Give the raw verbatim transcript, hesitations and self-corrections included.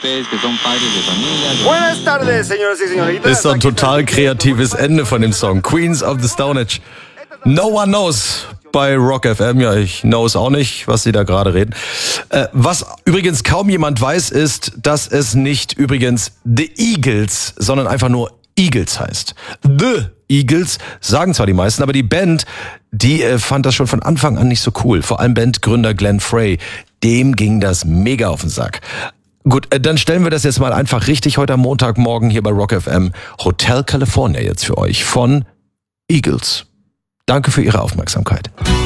Buenas tardes, señoras y señoritas. Ist doch ein total kreatives Ende von dem Song. Queens of the Stone Age. No one knows bei Rock F M. Ja, ich know es auch nicht, was sie da gerade reden. Äh, was übrigens kaum jemand weiß, ist, dass es nicht übrigens The Eagles, sondern einfach nur Eagles heißt. The Eagles sagen zwar die meisten, aber die Band, die äh, fand das schon von Anfang an nicht so cool. Vor allem Bandgründer Glenn Frey. Dem ging das mega auf den Sack. Gut, äh, dann stellen wir das jetzt mal einfach richtig heute am Montagmorgen hier bei Rock F M. Hotel California jetzt für euch von Eagles. Danke für Ihre Aufmerksamkeit.